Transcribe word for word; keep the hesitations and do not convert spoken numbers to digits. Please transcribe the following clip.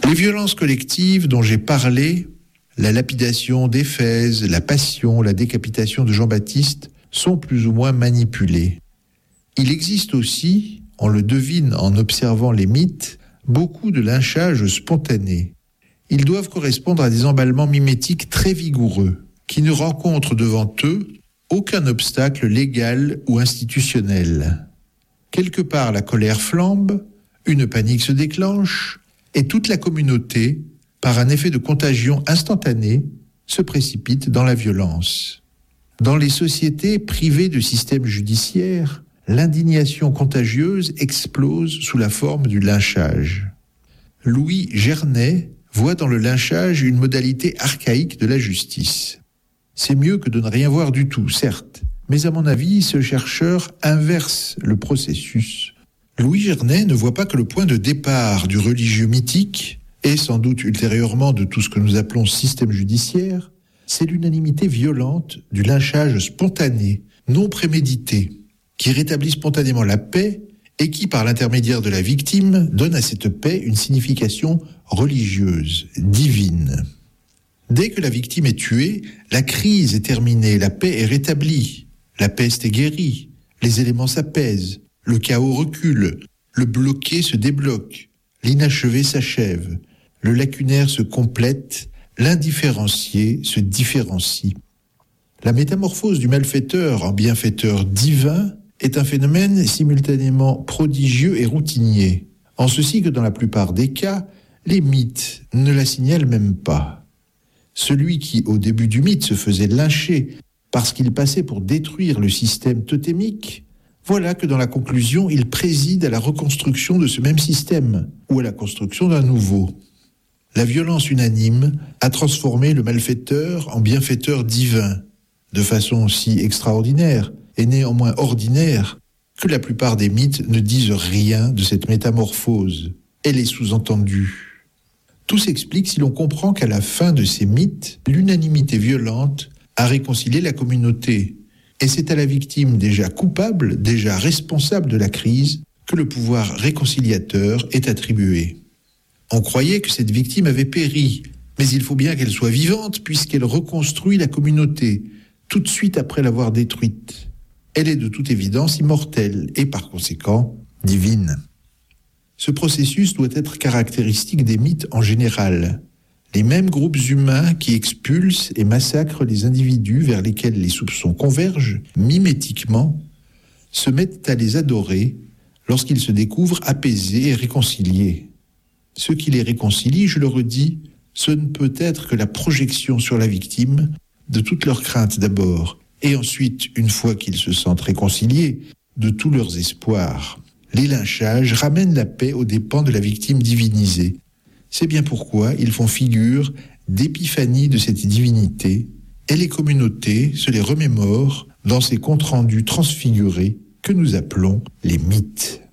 Les violences collectives dont j'ai parlé, la lapidation d'Éphèse, la passion, la décapitation de Jean-Baptiste, sont plus ou moins manipulées. Il existe aussi, on le devine en observant les mythes, beaucoup de lynchages spontanés. Ils doivent correspondre à des emballements mimétiques très vigoureux, qui ne rencontrent devant eux aucun obstacle légal ou institutionnel. Quelque part, la colère flambe, une panique se déclenche, et toute la communauté, par un effet de contagion instantané, se précipite dans la violence. Dans les sociétés privées de système judiciaire, l'indignation contagieuse explose sous la forme du lynchage. Louis Gernet voit dans le lynchage une modalité archaïque de la justice. C'est mieux que de ne rien voir du tout, certes, mais à mon avis, ce chercheur inverse le processus. Louis Gernet ne voit pas que le point de départ du religieux mythique, et sans doute ultérieurement de tout ce que nous appelons système judiciaire, c'est l'unanimité violente du lynchage spontané, non prémédité, qui rétablit spontanément la paix et qui, par l'intermédiaire de la victime, donne à cette paix une signification religieuse, divine. Dès que la victime est tuée, la crise est terminée, la paix est rétablie, la peste est guérie, les éléments s'apaisent, le chaos recule, le bloqué se débloque, l'inachevé s'achève, le lacunaire se complète, l'indifférencié se différencie. La métamorphose du malfaiteur en bienfaiteur divin est un phénomène simultanément prodigieux et routinier, en ceci que dans la plupart des cas, les mythes ne la signalent même pas. Celui qui, au début du mythe, se faisait lyncher parce qu'il passait pour détruire le système totémique, voilà que dans la conclusion, il préside à la reconstruction de ce même système, ou à la construction d'un nouveau. La violence unanime a transformé le malfaiteur en bienfaiteur divin, de façon si extraordinaire et néanmoins ordinaire que la plupart des mythes ne disent rien de cette métamorphose. Elle est sous-entendue. Tout s'explique si l'on comprend qu'à la fin de ces mythes, l'unanimité violente a réconcilié la communauté. Et c'est à la victime déjà coupable, déjà responsable de la crise, que le pouvoir réconciliateur est attribué. On croyait que cette victime avait péri, mais il faut bien qu'elle soit vivante puisqu'elle reconstruit la communauté, tout de suite après l'avoir détruite. Elle est de toute évidence immortelle et par conséquent divine. Ce processus doit être caractéristique des mythes en général. Les mêmes groupes humains qui expulsent et massacrent les individus vers lesquels les soupçons convergent, mimétiquement, se mettent à les adorer lorsqu'ils se découvrent apaisés et réconciliés. Ce qui les réconcilie, je le redis, ce ne peut être que la projection sur la victime de toutes leurs craintes d'abord, et ensuite, une fois qu'ils se sentent réconciliés, de tous leurs espoirs. Les lynchages ramènent la paix aux dépens de la victime divinisée. C'est bien pourquoi ils font figure d'épiphanie de cette divinité, et les communautés se les remémorent dans ces comptes rendus transfigurés que nous appelons les mythes.